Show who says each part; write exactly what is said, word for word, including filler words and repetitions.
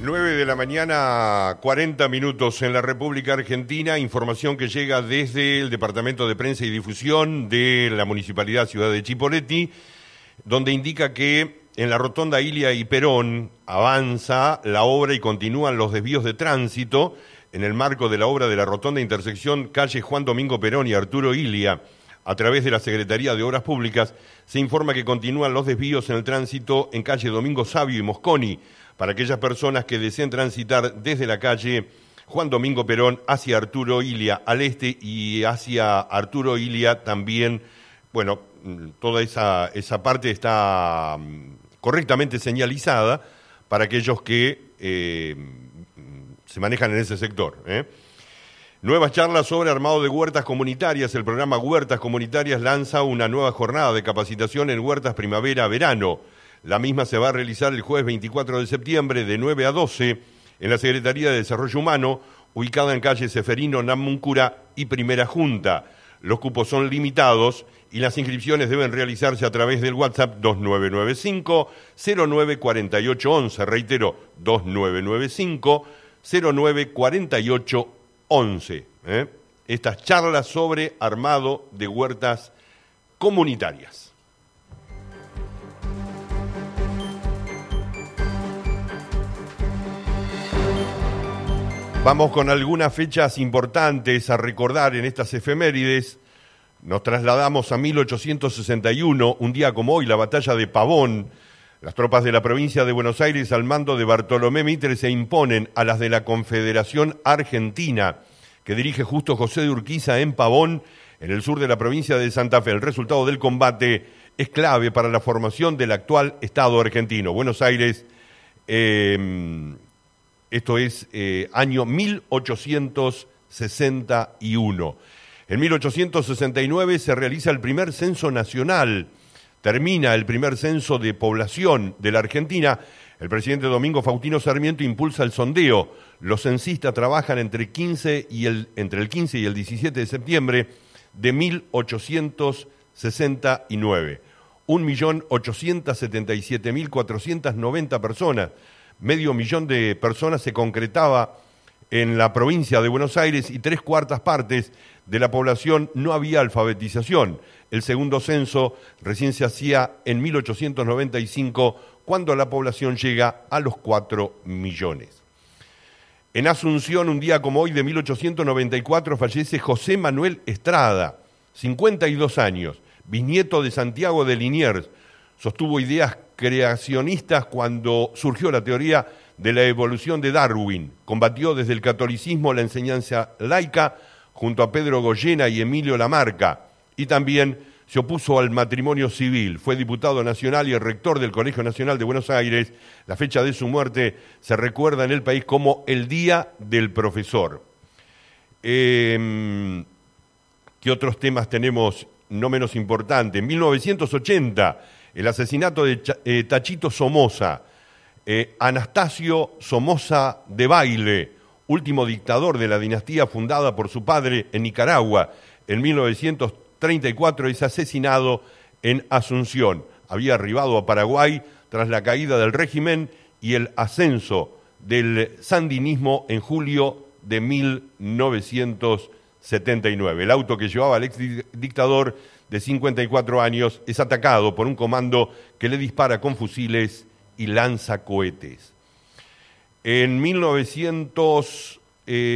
Speaker 1: nueve de la mañana, cuarenta minutos en la República Argentina. Información que llega desde el Departamento de Prensa y Difusión de la Municipalidad Ciudad de Chipoleti, donde indica que en la rotonda Ilia y Perón avanza la obra y continúan los desvíos de tránsito en el marco de la obra de la rotonda intersección calle Juan Domingo Perón y Arturo Ilia. A través de la Secretaría de Obras Públicas se informa que continúan los desvíos en el tránsito en calle Domingo Savio y Mosconi para aquellas personas que deseen transitar desde la calle Juan Domingo Perón hacia Arturo Ilia al este y hacia Arturo Ilia también. Bueno, toda esa, esa parte está correctamente señalizada para aquellos que eh, se manejan en ese sector, ¿eh? Nuevas charlas sobre armado de huertas comunitarias. El programa Huertas Comunitarias lanza una nueva jornada de capacitación en huertas primavera-verano. La misma se va a realizar el jueves veinticuatro de septiembre de nueve a doce en la Secretaría de Desarrollo Humano, ubicada en calle Seferino Namuncura y Primera Junta. Los cupos son limitados y las inscripciones deben realizarse a través del WhatsApp dos nueve nueve cinco, cero nueve cuatro ocho once. Reitero, dos nueve nueve cinco, cero nueve cuatro ocho once. ¿eh? Estas charlas sobre armado de huertas comunitarias. Vamos con algunas fechas importantes a recordar en estas efemérides. Nos trasladamos a mil ochocientos sesenta y uno, un día como hoy, la batalla de Pavón. Las tropas de la provincia de Buenos Aires al mando de Bartolomé Mitre se imponen a las de la Confederación Argentina, que dirige Justo José de Urquiza en Pavón, en el sur de la provincia de Santa Fe. El resultado del combate es clave para la formación del actual Estado argentino. Buenos Aires, eh, esto es eh, año mil ochocientos sesenta y uno. En mil ochocientos sesenta y nueve se realiza el primer censo nacional. Termina el primer censo de población de la Argentina. El presidente Domingo Faustino Sarmiento impulsa el sondeo. Los censistas trabajan entre, quince y el, entre el quince y el diecisiete de septiembre de mil ochocientos sesenta y nueve. un millón ochocientos setenta y siete mil cuatrocientas noventa personas, medio millón de personas se concretaba en la provincia de Buenos Aires y tres cuartas partes de la población no había alfabetización. El segundo censo recién se hacía en mil ochocientos noventa y cinco, cuando la población llega a los cuatro millones. En Asunción, un día como hoy de mil ochocientos noventa y cuatro, fallece José Manuel Estrada, cincuenta y dos años, bisnieto de Santiago de Liniers. Sostuvo ideas creacionistas cuando surgió la teoría de la evolución de Darwin. Combatió desde el catolicismo la enseñanza laica junto a Pedro Goyena y Emilio Lamarca, y también se opuso al matrimonio civil. Fue diputado nacional y el rector del Colegio Nacional de Buenos Aires. La fecha de su muerte se recuerda en el país como el Día del Profesor. Eh, ¿Qué otros temas tenemos no menos importantes? En mil novecientos ochenta, el asesinato de eh, Tachito Somoza, eh, Anastasio Somoza de Baile, último dictador de la dinastía fundada por su padre en Nicaragua. En mil novecientos treinta y cuatro es asesinado en Asunción. Había arribado a Paraguay tras la caída del régimen y el ascenso del sandinismo en julio de mil novecientos setenta y nueve. El auto que llevaba al ex dictador de cincuenta y cuatro años es atacado por un comando que le dispara con fusiles y lanza cohetes. En mil novecientos